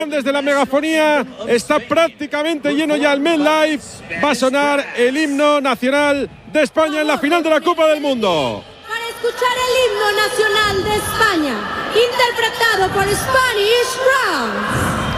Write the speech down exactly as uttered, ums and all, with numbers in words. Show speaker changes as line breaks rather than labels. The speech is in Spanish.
Desde la megafonía está prácticamente lleno ya el MetLife. Va a sonar el himno nacional de España en la final de la Copa del Mundo.
Para escuchar el himno nacional de España, interpretado por Spanish Grounds.